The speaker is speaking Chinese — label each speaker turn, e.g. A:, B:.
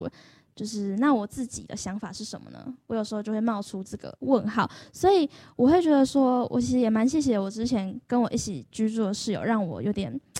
A: 就是那我自己的想法是什么呢？我有时候就会冒出这个问号，所以我会觉得说，我其实也蛮谢谢我之前跟我一起居住的室友，让我有点